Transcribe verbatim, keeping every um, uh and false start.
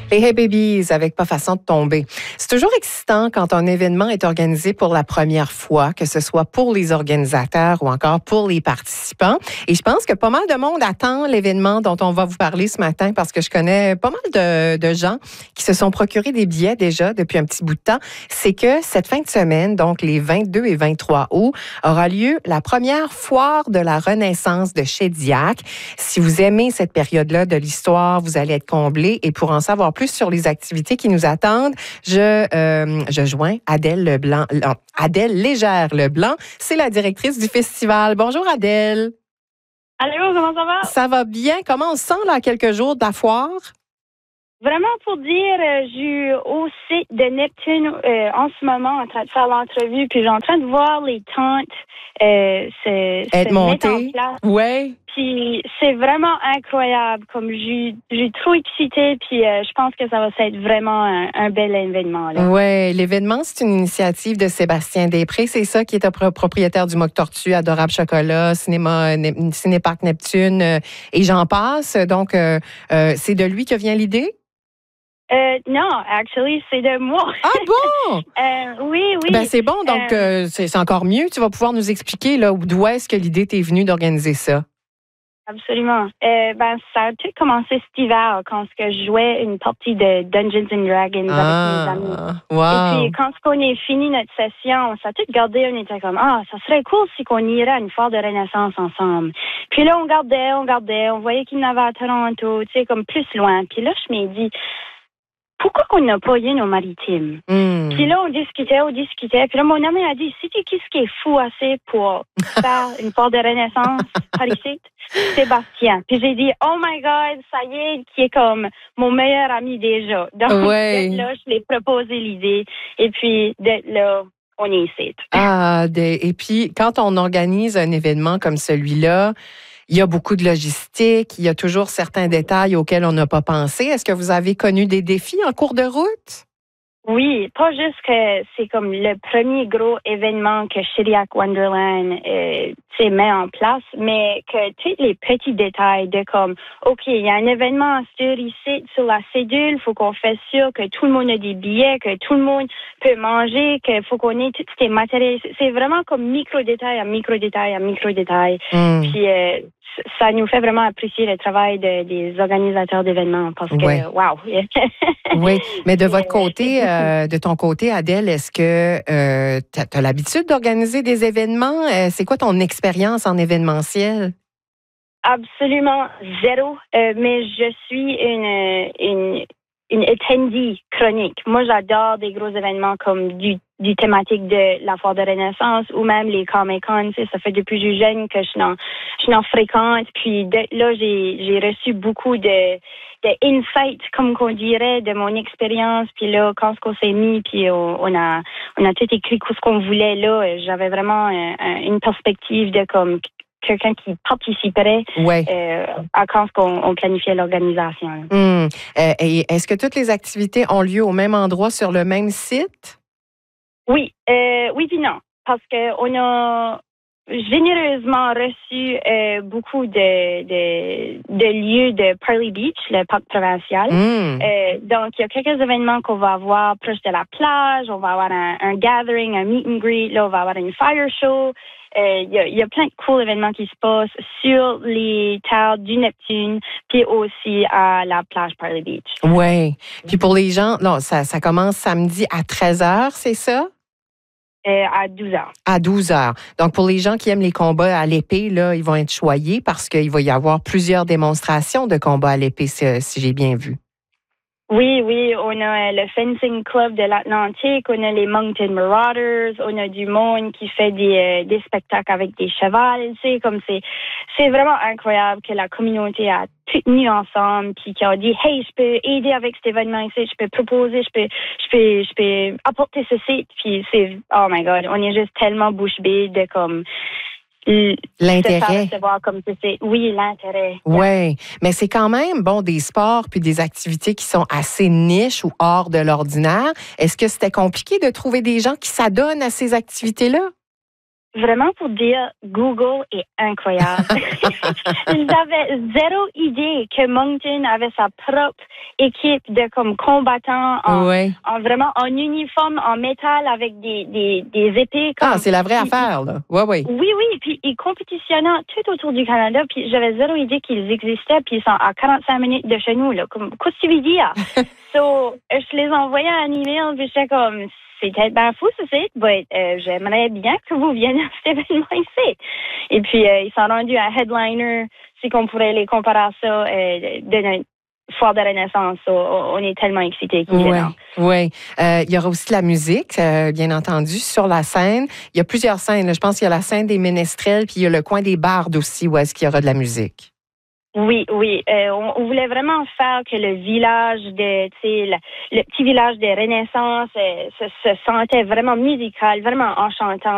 Les Hey Babies avec Pas façon de tomber. C'est toujours excitant quand un événement est organisé pour la première fois, que ce soit pour les organisateurs ou encore pour les participants. Et je pense que pas mal de monde attend l'événement dont on va vous parler ce matin parce que je connais pas mal de, de gens qui se sont procurés des billets déjà depuis un petit bout de temps. C'est que cette fin de semaine, donc les vingt-deux et vingt-trois août, aura lieu la première foire de la Renaissance de Shediac. Si vous aimez cette période-là de l'histoire, vous allez être comblés. Et pour en savoir plus sur les activités qui nous attendent, je, euh, je joins Adèle Leblanc, Adèle Légère-Leblanc. C'est la directrice du festival. Bonjour Adèle. Allô, comment ça va? Ça va bien. Comment on se sent là, à quelques jours de la foire? Vraiment, pour dire, euh, je suis au site de Neptune euh, en ce moment en train de faire l'entrevue, puis j'ai en train de voir les tentes euh, se, Être se mettre en montée. place. Ouais. Puis c'est vraiment incroyable. Comme je je suis trop excitée, puis euh, je pense que ça va être vraiment un, un bel événement. Là. Oui, l'événement, c'est une initiative de Sébastien Després. C'est ça qui est le propriétaire du Mock Tortue, Adorable Chocolat, Cinéma, ne, Cinéparc Neptune euh, et j'en passe. Donc, euh, euh, c'est de lui que vient l'idée? Euh, non, actually, c'est de moi. Ah bon? euh, oui, oui. Ben c'est bon, donc euh, euh, c'est encore mieux. Tu vas pouvoir nous expliquer là d'où est-ce que l'idée t'est venue d'organiser ça. Absolument. Euh, ben, ça a tout commencé cet hiver quand je jouais une partie de Dungeons and Dragons ah, avec mes amis. Wow. Et puis, quand on est fini notre session, ça a tout gardé, on était comme, ah, ça serait cool si qu'on irait à une foire de Renaissance ensemble. Puis là, on gardait, on gardait, on voyait qu'il y en avait à Toronto, tu sais, comme plus loin. Puis là, je m'ai dit, pourquoi qu'on n'a pas eu nos maritimes? Mm. Puis là, on discutait, on discutait. Puis là, mon ami a dit, sais-tu qui ce qui est fou assez pour faire une foire de Renaissance par ici? Sébastien. Puis j'ai dit, oh my God, ça y est, qui est comme mon meilleur ami déjà. Donc, ouais. là, je l'ai proposé l'idée. Et puis, d'être là, on est ici. Ah, des, et puis, quand on organise un événement comme celui-là, il y a beaucoup de logistique, il y a toujours certains détails auxquels on n'a pas pensé. Est-ce que vous avez connu des défis en cours de route? Oui, pas juste que c'est comme le premier gros événement que Shediac Wonderland euh, met en place, mais que tous les petits détails de comme, OK, il y a un événement sur ici, sur la cédule, il faut qu'on fasse sûr que tout le monde a des billets, que tout le monde peut manger, qu'il faut qu'on ait tous ces matériels. C'est vraiment comme micro-détail à micro-détail à micro-détail. Mm. Puis, euh, ça nous fait vraiment apprécier le travail de, des organisateurs d'événements parce que, ouais. wow! Oui, mais de votre côté, euh, de ton côté, Adèle, est-ce que euh, tu as l'habitude d'organiser des événements? Euh, c'est quoi ton expérience en événementiel? Absolument zéro, euh, mais je suis une, une, une attendee chronique. Moi, j'adore des gros événements comme du du thématique de la foire de Renaissance ou même les Comic-Con. Ça fait depuis que je suis jeune que je suis en, je suis en fréquente. Puis de, là, j'ai, j'ai reçu beaucoup de, de insights, comme qu'on dirait, de mon expérience. Puis là, quand on s'est mis, puis on, on a on a tout écrit ce qu'on voulait là, j'avais vraiment un, un, une perspective de comme quelqu'un qui participerait ouais. euh, à quand on, on planifiait l'organisation. Mmh. Euh, et est-ce que toutes les activités ont lieu au même endroit sur le même site? Oui, euh, oui puis non, parce que on a généreusement reçu euh, beaucoup de, de, de lieux de Pearly Beach, le parc provincial. Mm. Euh, donc, il y a quelques événements qu'on va avoir proche de la plage. On va avoir un, un gathering, un meet and greet. Là, on va avoir une fire show. Euh, il, y a, il y a plein de cool événements qui se passent sur les terres du Neptune, puis aussi à la plage Pearly Beach. Oui. Puis pour les gens, non, ça, ça commence samedi à treize heures, c'est ça? Euh, à douze heures. À douze heures. Donc, pour les gens qui aiment les combats à l'épée, là, ils vont être choyés parce qu'il va y avoir plusieurs démonstrations de combats à l'épée, si, si j'ai bien vu. Oui, oui, on a le Fencing Club de l'Atlantique, on a les Mountain Marauders, on a du monde qui fait des, euh, des spectacles avec des chevals, tu sais, comme c'est, c'est vraiment incroyable que la communauté a tout mis ensemble, puis qui a dit, hey, je peux aider avec cet événement ici, je peux proposer, je peux, je peux, je peux apporter ceci, puis c'est, oh my God, on est juste tellement bouche bée de comme, l'intérêt. Comme c'est, oui, l'intérêt. Oui, mais c'est quand même, bon, des sports puis des activités qui sont assez niches ou hors de l'ordinaire. Est-ce que c'était compliqué de trouver des gens qui s'adonnent à ces activités-là? Vraiment pour dire, Google est incroyable. J'avais zéro idée que Moncton avait sa propre équipe de comme combattants en, ouais. en vraiment en uniforme, en métal avec des, des, des épées. Comme, Ah, c'est la vraie puis, affaire, là. Oui, oui. Oui, oui. Puis ils compétitionnant tout autour du Canada. Puis j'avais zéro idée qu'ils existaient. Puis ils sont à quarante-cinq minutes de chez nous. Là. Comme, qu'est-ce que tu veux dire? So, je les envoyais un email. Puis j'étais comme... C'est peut-être bien fou, ça, c'est, mais euh, j'aimerais bien que vous veniez à cet événement ici. Et puis, euh, ils sont rendus à Headliner, si qu'on pourrait les comparer à ça, euh, de notre foire de Renaissance. So, on est tellement excités qu'ils viennent. Oui, oui. Euh, il y aura aussi de la musique, euh, bien entendu, sur la scène. Il y a plusieurs scènes. Là. Je pense qu'il y a la scène des ménestrels, puis il y a le coin des bardes aussi, où est-ce qu'il y aura de la musique. Oui, oui. Euh, on, on voulait vraiment faire que le village de, tu sais, le, le petit village de Renaissance euh, se, se sentait vraiment musical, vraiment enchantant.